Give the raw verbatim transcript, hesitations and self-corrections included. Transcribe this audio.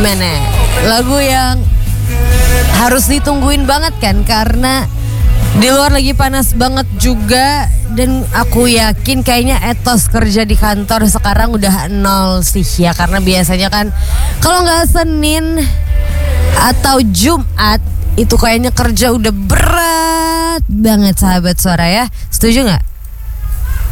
Gimana? Lagu yang harus ditungguin banget kan, karena di luar lagi panas banget juga. Dan aku yakin kayaknya etos kerja di kantor sekarang udah nol sih ya. Karena biasanya kan kalau gak Senin atau Jumat itu kayaknya kerja udah berat banget sahabat suara ya. Setuju gak?